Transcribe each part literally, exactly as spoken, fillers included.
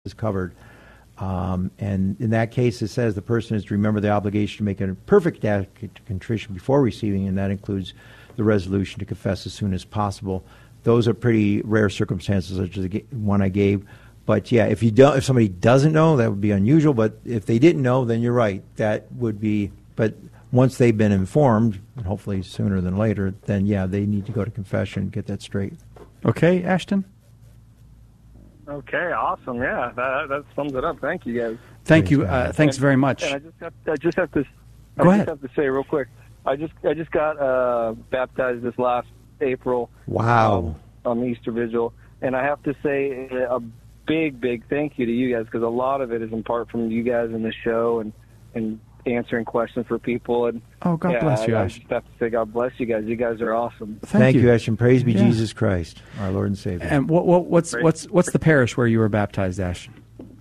is covered. Um, and in that case, it says the person is to remember the obligation to make a perfect act of contrition before receiving, and that includes the resolution to confess as soon as possible. Those are pretty rare circumstances, such as the one I gave. But yeah, if you don't, if somebody doesn't know, that would be unusual. But if they didn't know, then you're right. That would be. But once they've been informed, and hopefully sooner than later, then yeah, they need to go to confession and get that straight. Okay, Ashton. Okay, awesome. Yeah, that, that sums it up. Thank you, guys. Thank you. Uh, thanks and, very much. And I just have, I just have to. I Go just ahead. have to say real quick. I just I just got uh, baptized this last April. Wow. Um, on the Easter Vigil, and I have to say a big, big thank you to you guys, because a lot of it is in part from you guys in the show and and answering questions for people. And oh, God yeah, bless you, I, I Ash. just have to say God bless you guys. You guys are awesome. Thank, Thank you, you, Ashton. Praise be Yeah. Jesus Christ, our Lord and Savior. And what, what, what's Great. what's what's the parish where you were baptized, Ashton?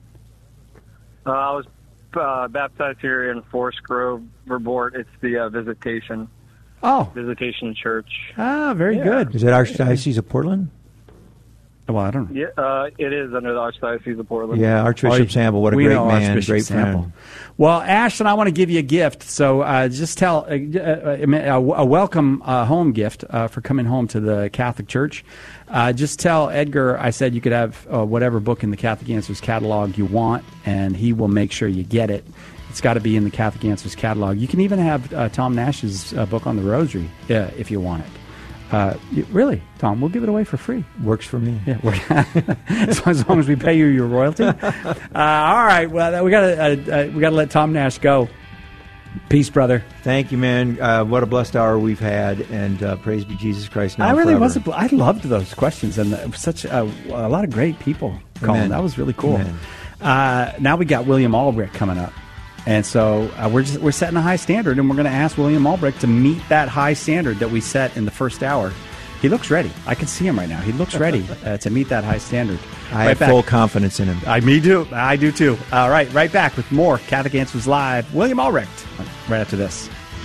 Uh, I was uh, baptized here in Forest Grove, Vermont. It's the uh, Visitation Oh, Visitation Church. ah, very Yeah. good. Is it Archdiocese of Portland? Well, I don't know. Yeah, uh, it is under the Archdiocese of Portland. Yeah, Archbishop Oh, Sample. What a we great know man, Archbishop great Sample. friend. Well, Ashton, I want to give you a gift. So uh, just tell uh, uh, a, a welcome uh, home gift uh, for coming home to the Catholic Church. Uh, just tell Edgar I said you could have uh, whatever book in the Catholic Answers catalog you want, and he will make sure you get it. It's got to be in the Catholic Answers catalog. You can even have uh, Tom Nash's uh, book on the Rosary uh, if you want it. Uh, you, really, Tom, we'll give it away for free. Works for me. Yeah, we're as, long, as long as we pay you your royalty. Uh, all right, well, we got to uh, uh, we got to let Tom Nash go. Peace, brother. Thank you, man. Uh, what a blessed hour we've had, and uh, praise be Jesus Christ. Now I really forever. was. A, I loved those questions, and it was such a, a lot of great people calling. Amen. That was really cool. Amen. Uh, now we got William Albrecht coming up. And so uh, we're just, we're setting a high standard, and we're going to ask William Albrecht to meet that high standard that we set in the first hour. He looks ready. I can see him right now. He looks ready uh, to meet that high standard. I right have back. full confidence in him. I me too. I do too. All right, right back with more Catholic Answers Live. William Albrecht, right after this.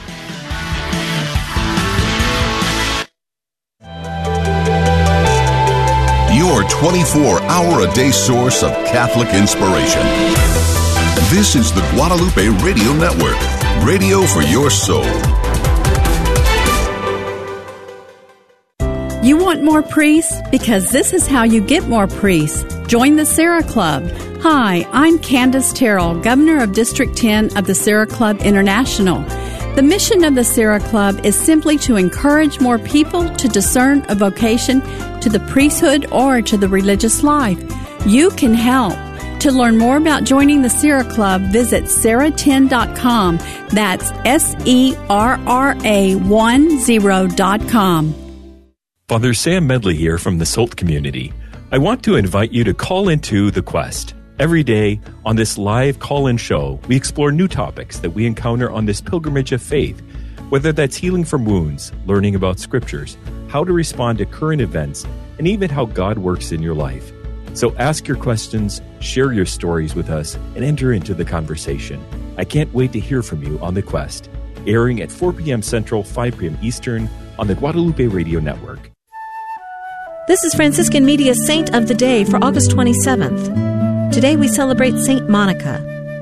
Your twenty-four hour a day source of Catholic inspiration. This is the Guadalupe Radio Network, radio for your soul. You want more priests? Because this is how you get more priests. Join the Sarah Club. Hi, I'm Candace Terrell, Governor of District ten of the Sarah Club International. The mission of the Sarah Club is simply to encourage more people to discern a vocation to the priesthood or to the religious life. You can help. To learn more about joining the Sarah Club, visit sarah ten dot com. That's S E R R A one zero dot com. Father Sam Medley here from the Salt community. I want to invite you to call into The Quest. Every day on this live call-in show, we explore new topics that we encounter on this pilgrimage of faith, whether that's healing from wounds, learning about scriptures, how to respond to current events, and even how God works in your life. So ask your questions, share your stories with us, and enter into the conversation. I can't wait to hear from you on The Quest, airing at four p.m. Central, five p.m. Eastern on the Guadalupe Radio Network. This is Franciscan Media's Saint of the Day for August twenty-seventh. Today we celebrate Saint Monica.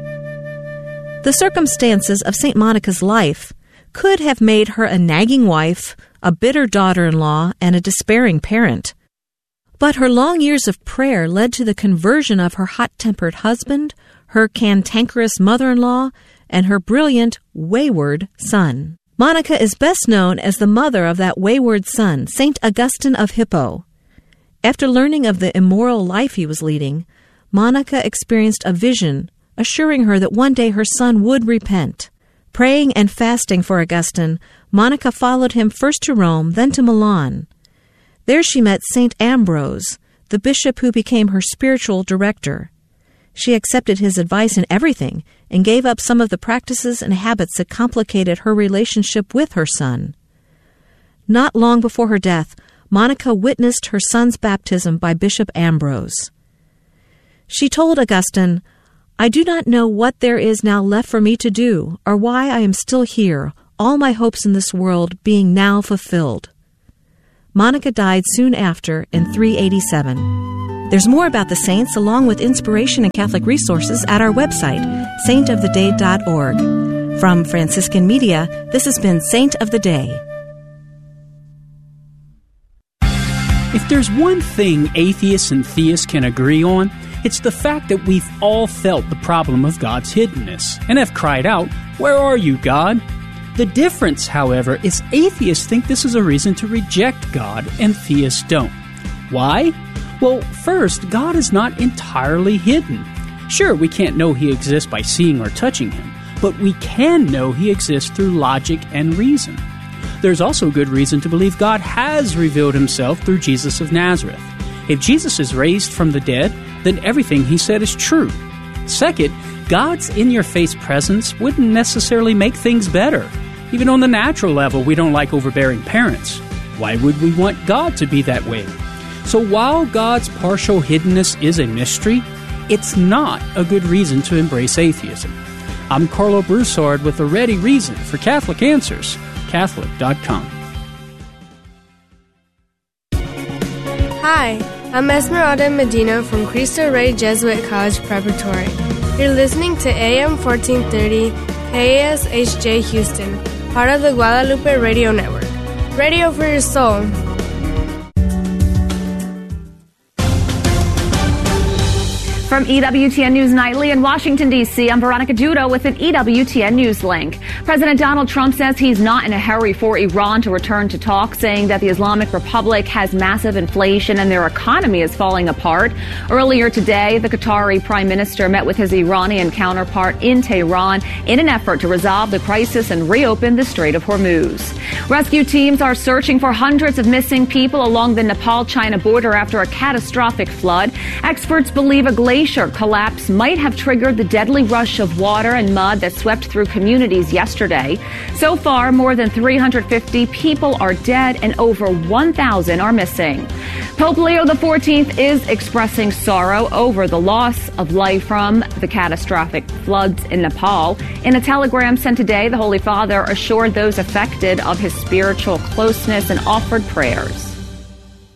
The circumstances of Saint Monica's life could have made her a nagging wife, a bitter daughter-in-law, and a despairing parent. But her long years of prayer led to the conversion of her hot-tempered husband, her cantankerous mother-in-law, and her brilliant, wayward son. Monica is best known as the mother of that wayward son, Saint Augustine of Hippo. After learning of the immoral life he was leading, Monica experienced a vision assuring her that one day her son would repent. Praying and fasting for Augustine, Monica followed him first to Rome, then to Milan. There she met Saint Ambrose, the bishop who became her spiritual director. She accepted his advice in everything and gave up some of the practices and habits that complicated her relationship with her son. Not long before her death, Monica witnessed her son's baptism by Bishop Ambrose. She told Augustine, "I do not know what there is now left for me to do, or why I am still here, all my hopes in this world being now fulfilled." Monica died soon after in three eighty-seven. There's more about the saints along with inspiration and Catholic resources at our website, saint of the day dot org. From Franciscan Media, this has been Saint of the Day. If there's one thing atheists and theists can agree on, it's the fact that we've all felt the problem of God's hiddenness and have cried out, "Where are you, God?" The difference, however, is atheists think this is a reason to reject God and theists don't. Why? Well, first, God is not entirely hidden. Sure, we can't know He exists by seeing or touching Him, but we can know He exists through logic and reason. There's also good reason to believe God has revealed Himself through Jesus of Nazareth. If Jesus is raised from the dead, then everything He said is true. Second, God's in-your-face presence wouldn't necessarily make things better. Even on the natural level, we don't like overbearing parents. Why would we want God to be that way? So while God's partial hiddenness is a mystery, it's not a good reason to embrace atheism. I'm Carlo Broussard with a ready reason for Catholic Answers, Catholic dot com. Hi, I'm Esmeralda Medina from Cristo Rey Jesuit College Preparatory. You're listening to A M fourteen thirty K A S H J Houston, part of the Guadalupe Radio Network. Radio for your soul. From E W T N News Nightly in Washington, D C, I'm Veronica Dudo with an E W T N News link. President Donald Trump says he's not in a hurry for Iran to return to talks, saying that the Islamic Republic has massive inflation and their economy is falling apart. Earlier today, the Qatari Prime Minister met with his Iranian counterpart in Tehran in an effort to resolve the crisis and reopen the Strait of Hormuz. Rescue teams are searching for hundreds of missing people along the Nepal-China border after a catastrophic flood. Experts believe a glacier collapse might have triggered the deadly rush of water and mud that swept through communities yesterday. So far, more than three hundred fifty people are dead and over one thousand are missing. Pope Leo the fourteenth is expressing sorrow over the loss of life from the catastrophic floods in Nepal. In a telegram sent today, the Holy Father assured those affected of his spiritual closeness and offered prayers.